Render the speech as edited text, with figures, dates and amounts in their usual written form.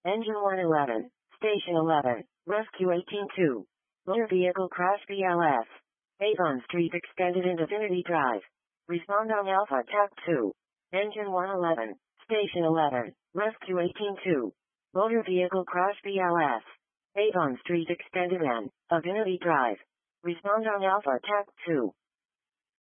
Engine 111, Station 11, Rescue 182. Motor Vehicle Crash BLS. Avon Street Extended and Divinity Drive. Respond on Alpha TAC 2. Engine 111, Station 11, Rescue 182. Motor Vehicle Crash BLS. Avon Street Extended and Divinity Drive. Respond on Alpha TAC 2.